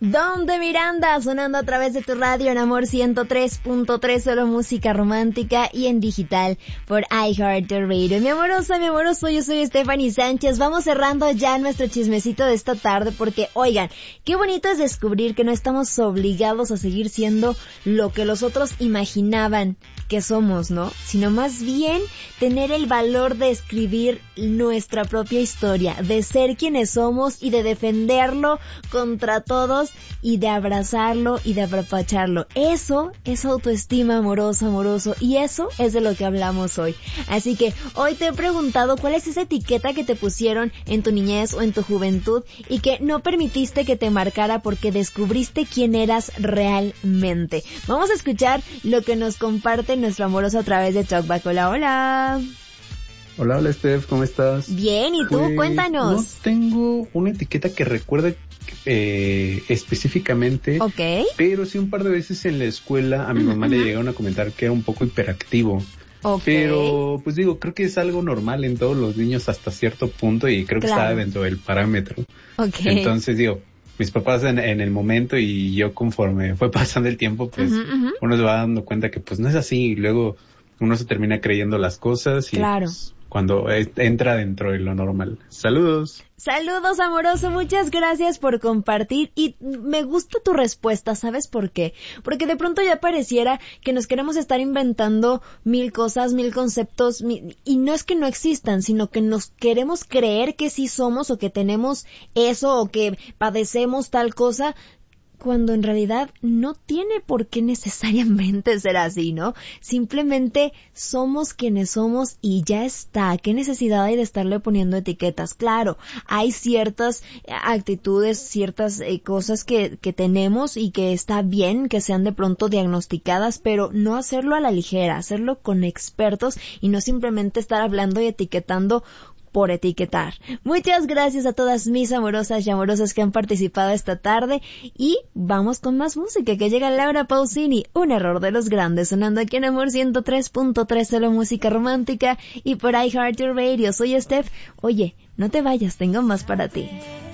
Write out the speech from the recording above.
Don de Miranda, sonando a través de tu radio en Amor 103.3, solo música romántica y en digital por iHeartRadio. Mi amoroso, yo soy Stephanie Sánchez. Vamos cerrando ya nuestro chismecito de esta tarde porque, oigan, qué bonito es descubrir que no estamos obligados a seguir siendo lo que los otros imaginaban que somos, ¿no? Sino más bien tener el valor de escribir nuestra propia historia, de ser quienes somos y de defenderlo contra todos y de abrazarlo y de apapacharlo. Eso es autoestima, amoroso, y eso es de lo que hablamos hoy. Así que hoy te he preguntado cuál es esa etiqueta que te pusieron en tu niñez o en tu juventud y que no permitiste que te marcara porque descubriste quién eras realmente. Vamos a escuchar lo que nos comparte nuestro amoroso a través de Talkback. Hola. Hola, Steph, ¿cómo estás? Bien, ¿y tú? Pues, Cuéntanos. No tengo una etiqueta que recuerde específicamente, Okay. Pero sí un par de veces en la escuela a mi mamá le llegaron a comentar que era un poco hiperactivo. Okay. Pero, pues digo, creo que es algo normal en todos los niños hasta cierto punto y creo que está dentro del parámetro. Okay. Entonces, digo, mis papás en el momento y yo conforme fue pasando el tiempo, pues uno se va dando cuenta que pues no es así y luego uno se termina creyendo las cosas y pues, cuando entra dentro de lo normal. Saludos. Saludos, amoroso, muchas gracias por compartir y me gusta tu respuesta, ¿sabes por qué? Porque de pronto ya pareciera que nos queremos estar inventando mil cosas, mil conceptos y no es que no existan, sino que nos queremos creer que sí somos o que tenemos eso o que padecemos tal cosa, cuando en realidad no tiene por qué necesariamente ser así, ¿no? Simplemente somos quienes somos y ya está. ¿Qué necesidad hay de estarle poniendo etiquetas? Claro, hay ciertas actitudes, ciertas cosas que tenemos y que está bien que sean de pronto diagnosticadas, pero no hacerlo a la ligera, hacerlo con expertos y no simplemente estar hablando y etiquetando por etiquetar. Muchas gracias a todas mis amorosas y amorosos que han participado esta tarde y vamos con más música que llega Laura Pausini, Un error de los grandes, sonando aquí en Amor 103.3, solo música romántica y por iHeartRadio. Soy Steph. Oye, no te vayas, tengo más para ti.